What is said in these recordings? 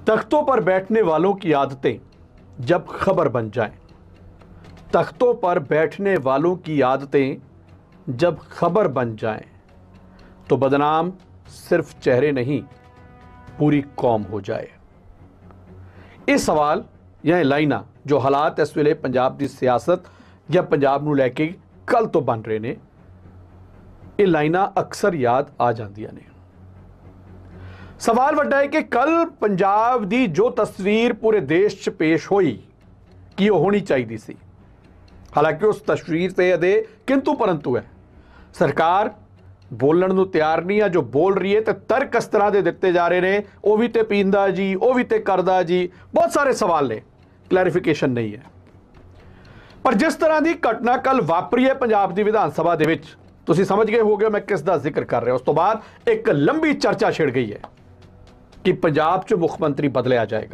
तख्तों पर बैठने वालों की आदतें जब खबर बन जाएं, तख्तों पर बैठने वालों की आदतें जब खबर बन जाएं, तो बदनाम सिर्फ चेहरे नहीं पूरी कौम हो जाए। ਇਹ ਸਵਾਲ ਜਾਂ ਇਹ ਲਾਈਨਾਂ ਜੋ ਹਾਲਾਤ ਇਸ ਵੇਲੇ ਪੰਜਾਬ ਦੀ ਸਿਆਸਤ ਜਾਂ ਪੰਜਾਬ ਨੂੰ ਲੈ ਕੇ ਕੱਲ ਤੋਂ ਬਣ ਰਹੇ ਨੇ, ਇਹ ਲਾਈਨਾਂ ਅਕਸਰ ਯਾਦ ਆ ਜਾਂਦੀਆਂ ਨੇ। ਸਵਾਲ ਵੱਡਾ ਹੈ ਕਿ ਕੱਲ ਪੰਜਾਬ ਦੀ ਜੋ ਤਸਵੀਰ ਪੂਰੇ ਦੇਸ਼ 'ਚ ਪੇਸ਼ ਹੋਈ ਕੀ ਉਹ ਹੋਣੀ ਚਾਹੀਦੀ ਸੀ। ਹਾਲਾਂਕਿ ਉਸ ਤਸਵੀਰ ਤੇ ਅਦੇ ਕਿੰਤੂ ਪਰੰਤੂ ਹੈ। ਸਰਕਾਰ ਬੋਲਣ ਨੂੰ ਤਿਆਰ ਨਹੀਂ ਆ, ਜੋ ਬੋਲ ਰਹੀ ਹੈ ਤੇ ਤਰਕ ਇਸ ਤਰ੍ਹਾਂ ਦੇ ਦਿੱਤੇ ਜਾ ਰਹੇ ਨੇ, ਉਹ ਵੀ ਤੇ ਪੀਂਦਾ ਜੀ, ਉਹ ਵੀ ਤੇ ਕਰਦਾ ਜੀ, ਬਹੁਤ ਸਾਰੇ ਸਵਾਲ ਨੇ, ਕਲੈਰੀਫਿਕੇਸ਼ਨ ਨਹੀਂ ਹੈ। ਪਰ ਜਿਸ ਤਰ੍ਹਾਂ ਦੀ ਘਟਨਾ ਕੱਲ ਵਾਪਰੀ ਹੈ ਪੰਜਾਬ ਦੀ ਵਿਧਾਨ ਸਭਾ ਦੇ ਵਿੱਚ, ਤੁਸੀਂ ਸਮਝ ਗਏ ਹੋਗੇ ਮੈਂ ਕਿਸ ਦਾ ਜ਼ਿਕਰ ਕਰ ਰਿਹਾ। ਉਸ ਤੋਂ ਬਾਅਦ ਇੱਕ ਲੰਬੀ ਚਰਚਾ ਛਿੜ ਗਈ ਹੈ ਕਿ ਪੰਜਾਬ 'ਚ ਮੁੱਖ ਮੰਤਰੀ ਬਦਲਿਆ ਜਾਏਗਾ,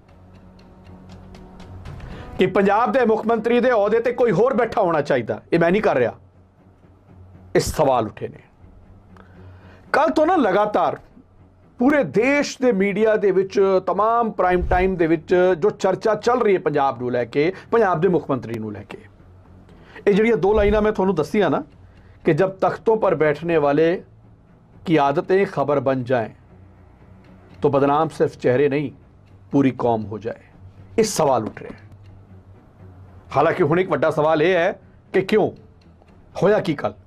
ਕਿ ਪੰਜਾਬ ਦੇ ਮੁੱਖ ਮੰਤਰੀ ਦੇ ਅਹੁਦੇ ਤੇ ਕੋਈ ਹੋਰ ਬੈਠਾ ਹੋਣਾ ਚਾਹੀਦਾ। ਇਹ ਮੈਂ ਨਹੀਂ ਕਰ ਰਿਹਾ, ਇਹ ਸਵਾਲ ਉੱਠੇ ਨੇ। ਕੱਲ ਤੋਂ ਨਾ ਲਗਾਤਾਰ ਪੂਰੇ ਦੇਸ਼ ਦੇ ਮੀਡੀਆ ਦੇ ਵਿੱਚ, तमाम ਪ੍ਰਾਈਮ ਟਾਈਮ ਦੇ ਵਿੱਚ ਜੋ ਚਰਚਾ ਚੱਲ ਰਹੀ ਹੈ ਪੰਜਾਬ ਨੂੰ ਲੈ ਕੇ, ਪੰਜਾਬ ਦੇ ਮੁੱਖ ਮੰਤਰੀ ਨੂੰ ਲੈ ਕੇ, ਇਹ ਜਿਹੜੀਆਂ ਦੋ ਲਾਈਨਾਂ ਮੈਂ ਤੁਹਾਨੂੰ ਦੱਸੀਆਂ ਨਾ ਕਿ ਜਬ ਤਖਤੋਂ ਪਰ ਬੈਠਨੇ ਵਾਲੇ की आदतें खबर बन जाएं तो बदनाम सिर्फ चेहरे नहीं पूरी कौम हो जाए, इस सवाल उठ रहे हैं। हालांकि हुण एक वड्डा सवाल यह है कि क्यों होया की कल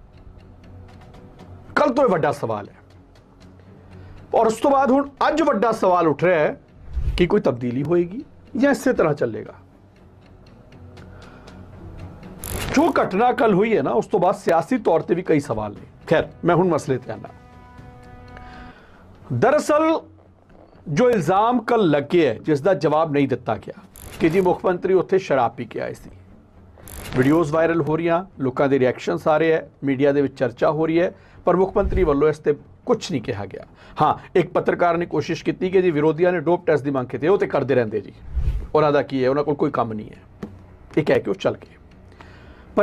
तो यह वड्डा सवाल है। और उस तो बाद हुण अज वड्डा सवाल उठ रहा है कि कोई तब्दीली होएगी या इसी तरह चलेगा। जो घटना कल हुई है ना, उस तो बाद सियासी तौर पर भी कई सवाल ने। खैर मैं हुण मसले ते आना। दरअसल जो इल्जाम कल लगे है जिसका जवाब नहीं दिता गया कि जी मुख्यमंत्री उत्थे शराब पी के आए सी, वीडियोज़ वायरल हो रही, लोगों के रिएक्शनस आ रहे हैं, मीडिया के चर्चा हो रही है, पर मुख्यमंत्री वालों इस पर कुछ नहीं कहा गया। हाँ, एक पत्रकार ने कोशिश की कि जी विरोधियों ने डोप टेस्ट की मांग की, वो तो करते रहते जी, उन्होंने की है, उन्होंने कोई काम नहीं है, ये कह के वो चल गए।